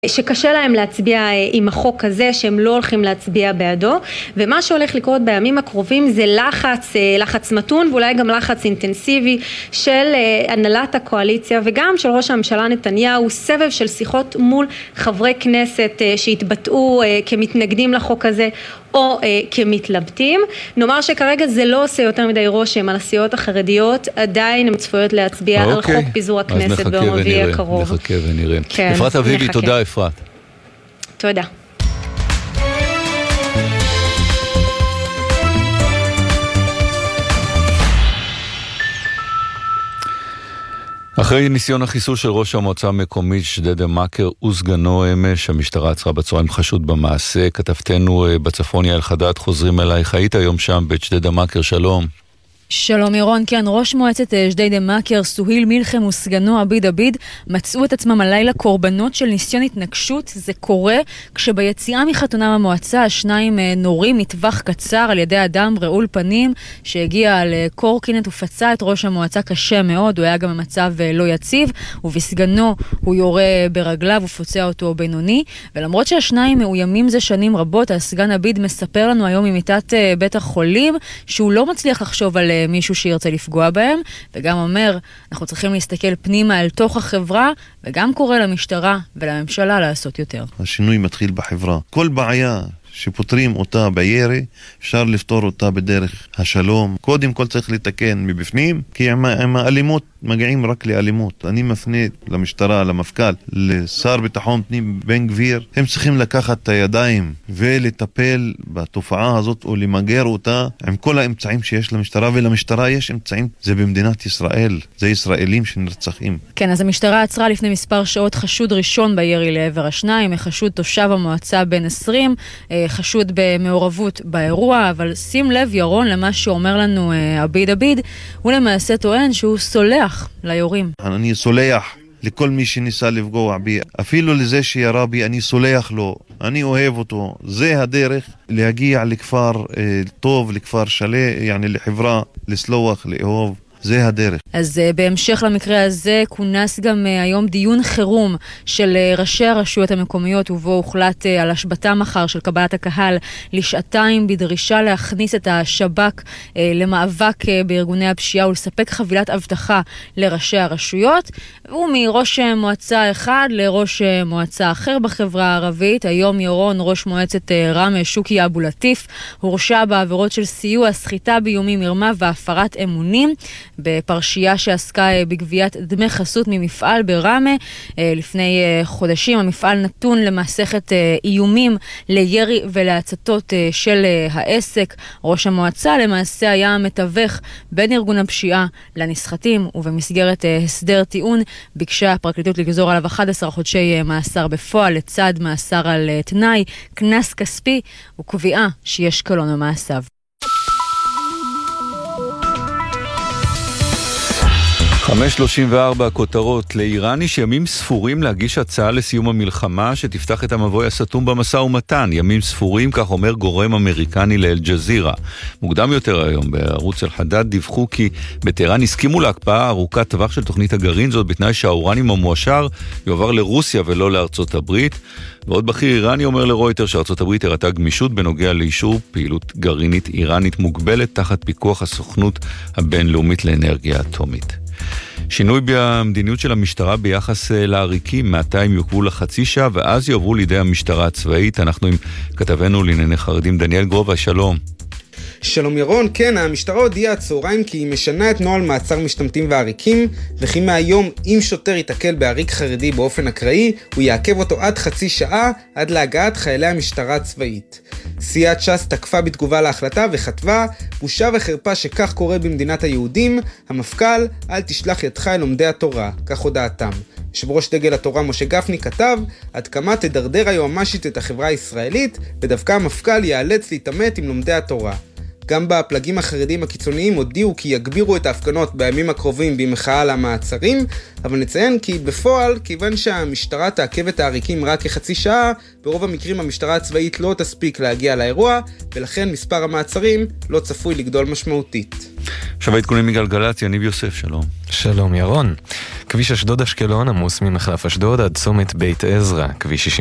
שקשה להם להצביע עם החוק הזה, שהם לא הולכים להצביע בעדו, ומה שהולך לקרות בימים הקרובים זה לחץ מתון ואולי גם לחץ אינטנסיבי של הנהלת הקואליציה וגם של ראש הממשלה נתניהו, סבב של שיחות מול חברי כנסת שהתבטאו כמתנגדים לחוק הזה או כמתלבטים. נאמר שכרגע זה לא עושה יותר מדי רושם על הסיעות החרדיות, עדיין הן צפויות להצביע על חוק פיזור הכנסת ביום רביעי הקרוב. נחכה ונראה. אפרת אביבי, תודה אפרת. תודה. אחרי ניסיון החיסול של ראש המועצה המקומית ג'דיידה-מכר וסגנו אמש, המשטרה עצרה בצהריים חשוד במעשה. כתבתנו בצפון יעל חדד, חוזרים אלייך, היית היום שם בג'דיידה-מכר, שלום. שלום ירון, כן, ראש מועצת ג'דיידה-מכר סוהיל מלחם וסגנו עביד עביד מצאו את עצמם הלילה קורבנות של ניסיון התנגשות. זה קורה כשביציאה מחתונם המועצה השניים נורים מטווח קצר על ידי אדם רעול פנים שהגיע על קורקינט ופצע את ראש המועצה קשה מאוד. הוא היה גם במצב לא יציב, ובסגנו הוא יורה ברגליו ופוצע אותו בינוני. ולמרות שהשניים מאוימים זה שנים רבות, הסגן עביד מספר לנו היום ממיטת בית החולים שהוא לא מצליח לחשוב על מישהו שירצה לפגוע בהם, וגם אומר, אנחנו צריכים להסתכל פנימה אל תוך החברה, וגם קורא למשטרה ולממשלה לעשות יותר. השינוי מתחיל בחברה. כל בעיה שפותרים אותה בירי, אפשר לפתור אותה בדרך השלום. קודם כל צריך לתקן מבפנים, כי עם האלימות מגיעים רק לאלימות. אני מפנה למשטרה, למפכ"ל, לשר ביטחון פנים בן גביר, הם צריכים לקחת את הידיים ולטפל בתופעה הזאת או למגר אותה עם כל האמצעים שיש למשטרה, ולמשטרה יש אמצעים. זה במדינת ישראל, זה ישראלים שנרצחים. כן, אז המשטרה עצרה לפני מספר שעות חשוד ראשון בירי לעבר השניים, חשוד תושב המועצה בן 20, חשוד במעורבות באירוע, אבל שים לב ירון למה שאומר לנו עביד עביד, הוא למעשה טוען שהוא סולח ליורים. אני סולח לכל מי שניסה לפגוע בי, אפילו לזה שירה בי, אני סולח לו, אני אוהב אותו. זה הדרך להגיע לכפר טוב, לכפר שלם, yani לחברה, לסלוח, לאהוב. זה הדרך. אז בהמשך למקרה הזה כונס גם היום דיון חירום של ראשי הרשויות המקומיות, ובו הוחלט על השבתה מחר של קבלת הקהל לשעתיים בדרישה להכניס את השב"כ למאבק בארגוני הפשיעה ולספק חבילת הבטחה לראשי הרשויות. ומראש מועצה אחד לראש מועצה אחר בחברה הערבית, היום ירון, ראש מועצת רמלה שוקי אבו לטיף, הורשע בעבירות של סיוע, סחיטה באיומים, מרמה והפרת אמונים בפרשייה שעסקה בגביית דמי חסות ממפעל ברמה. לפני חודשים המפעל נתון למסכת איומים לירי ולהצתות של העסק. ראש המועצה למעשה היה מתווך בין ארגון הפשיעה לנסחטים, ובמסגרת הסדר טיעון ביקשה הפרקליטות לגזור עליו 11 חודשי מאסר בפועל לצד מאסר על תנאי, קנס כספי וקביעה שיש קלון במעשיו. 5:34 הכותרות. לאיראן יש ימים ספורים להגיש הצעה לסיום המלחמה שתפתח את המבוי הסתום במשא ומתן. ימים ספורים, כך אומר גורם אמריקני לאל-ג'זירה. מוקדם יותר היום בערוץ אל-חדד דיווחו כי בטהרן הסכימו להקפאה ארוכת טווח של תוכנית הגרעין, זאת בתנאי שהאורניום המועשר יועבר לרוסיה ולא לארצות הברית. ועוד בכיר איראני אומר לרויטר שארצות הברית הראתה גמישות בנוגע לאישור פעילות גרעינית איראנית מוגבלת תחת פיקוח הסוכנות הבינלאומית לאנרגיה אטומית. שינוי במדיניות של המשטרה ביחס לעריקים, מעתה הם יוקבו לחצי שעה ואז יעברו לידי המשטרה הצבאית. אנחנו עם כתבנו לענייני חרדים דניאל גרובה, שלום. שלום ירון, כן, המשטרה הודיעה הצהריים כי היא משנה את נוהל מעצר משתמטים ועריקים, וכי מהיום אם שוטר יתקל בעריק חרדי באופן אקראי, הוא יעכב אותו עד חצי שעה עד להגעת חיילי המשטרה הצבאית. סיעת ש"ס תקפה בתגובה להחלטה וכתבה, בושה וחרפה שכך קורה במדינת היהודים, המפכ"ל אל תשלח ידך אל לומדי התורה, כך הודעתם. יושב ראש דגל התורה משה גפני כתב, עד כמה תדרדר היועמ"שית את החברה הישראלית, ודווקא המפכ"ל ייאלץ להתעמת עם לומדי התורה. גם בפלגים החרדים הקיצוניים הודיעו כי יגבירו את ההפגנות בימים הקרובים במחאה על המעצרים, אבל נציין כי בפועל, כיוון שהמשטרה תעכב את העריקים רק כחצי שעה, ברוב המקרים המשטרה הצבאית לא תספיק להגיע לאירוע, ולכן מספר המעצרים לא צפוי לגדול משמעותית. עכשיו העדכונים מגלגלצ, יניב יוסף, שלום. שלום ירון. כביש אשדוד אשקלון עמוס ממחלף אשדוד עד צומת בית עזרא. כביש